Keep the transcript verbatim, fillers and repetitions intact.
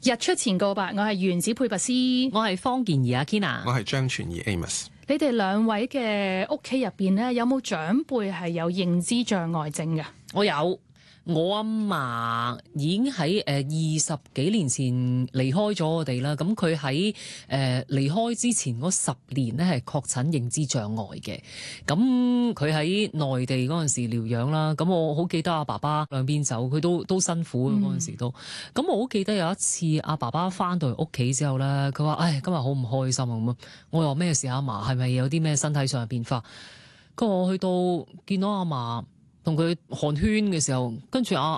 日出前告白，我係原子配拔斯， 我係方健儀阿 Kina， 我係張傳儀 Amos。 你哋兩位嘅屋企入邊咧，有冇長輩係有認知障礙症嘅？ 我有。我阿嫲已經喺誒二十幾年前離開咗我哋啦，咁佢喺誒離開之前嗰十年咧係確診認知障礙嘅，咁佢喺內地嗰陣時療養啦，咁我好記得阿爸爸兩邊走，佢都都辛苦嗰陣時都，咁、嗯、我好記得有一次阿爸爸翻到嚟屋企之後咧，佢話：唉，今日好唔開心啊咁，我話咩事？阿嫲係咪有啲咩身體上嘅變化？咁我去到見到阿嫲同佢寒暄嘅時候，跟住阿